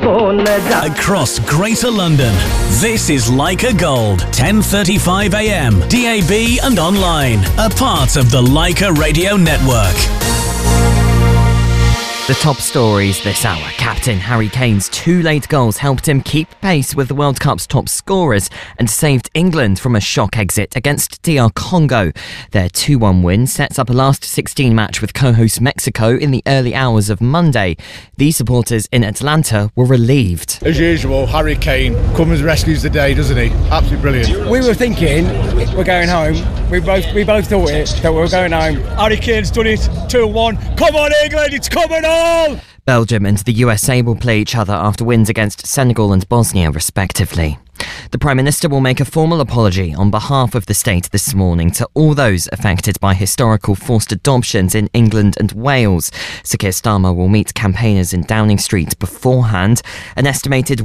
Across Greater London, this is Leica Gold, 10:35 a.m, DAB and online, a part of the Leica Radio Network. The top stories this hour. Captain Harry Kane's 2 late goals helped him keep pace with the World Cup's top scorers and saved England from a shock exit against DR Congo. Their 2-1 win sets up a last 16 match with co-host Mexico in the early hours of Monday. These supporters in Atlanta were relieved. As usual, Harry Kane comes and rescues the day, doesn't he? Absolutely brilliant. We were thinking we're going home. We both thought that we were going home. Harry Kane's done it. 2-1. Come on, England, it's coming on! Belgium and the USA will play each other after wins against Senegal and Bosnia, respectively. The Prime Minister will make a formal apology on behalf of the state this morning to all those affected by historical forced adoptions in England and Wales. Sir Keir Starmer will meet campaigners in Downing Street beforehand. An estimated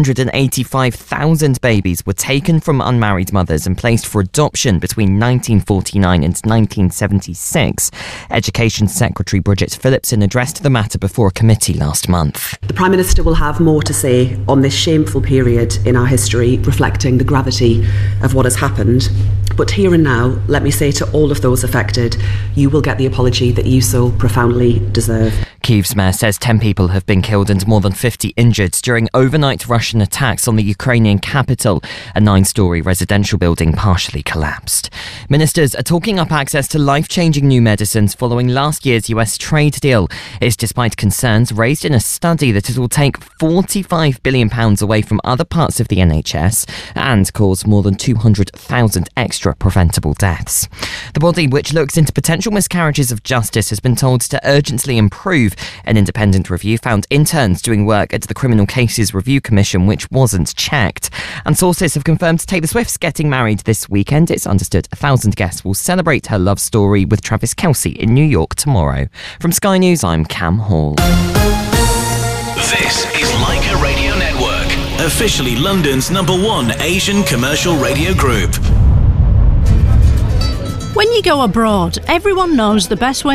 185,000 babies were taken from unmarried mothers and placed for adoption between 1949 and 1976. Education Secretary Bridget Phillipson addressed the matter before a committee last month. The Prime Minister will have more to say on this shameful period in our history, reflecting the gravity of what has happened. But here and now, let me say to all of those affected, you will get the apology that you so profoundly deserve. Kyiv's mayor says 10 people have been killed and more than 50 injured during overnight Russian attacks on the Ukrainian capital. A 9-storey residential building partially collapsed. Ministers are talking up access to life-changing new medicines following last year's US trade deal. It's despite concerns raised in a study that it will take £45 billion away from other parts of the NHS and cause more than 200,000 extra preventable deaths. The body, which looks into potential miscarriages of justice, has been told to urgently improve. An independent review found interns doing work at the Criminal Cases Review Commission which wasn't checked. And sources have confirmed Taylor Swift's getting married this weekend. It's understood 1,000 guests will celebrate her love story with Travis Kelce in New York tomorrow. From Sky News, I'm Cam Hall. This is Leica Radio Network, officially London's #1 Asian commercial radio group. When you go abroad, everyone knows the best way